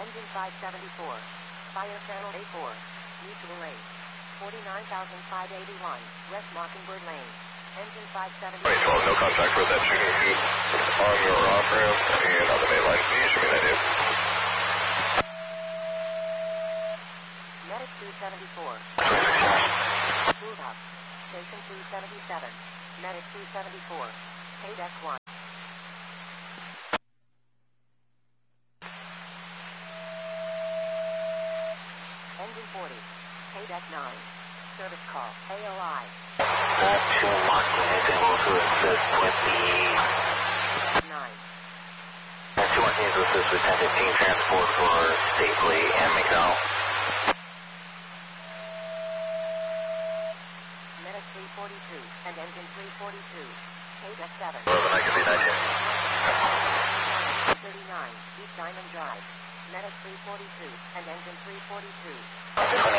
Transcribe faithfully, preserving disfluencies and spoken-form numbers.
Engine five seventy-four. Fire channel A four. Mutual aid. forty-nine thousand five hundred eighty-one. West Mockingbird Lane. Engine five seventy-four. Wait, twelve, no contact with that shooting suit on your off ramp and on the main line. Can you show me that, dude? Medic two seventy-four. Move up. Station two seventy-seven. Medic two seventy-four. K-Deck one. Engine forty. K-Deck nine. Service call. A O I. That two Monkey is able to assist with the... nine. That two Monkey is to assist with ten fifteen transport for Stapley and McDowell. Medic three forty-two and engine three forty-two. K-Deck seven. eleven, I can see that, yeah. thirty-nine. East Diamond Drive. Medic three forty-two and engine three forty-two. one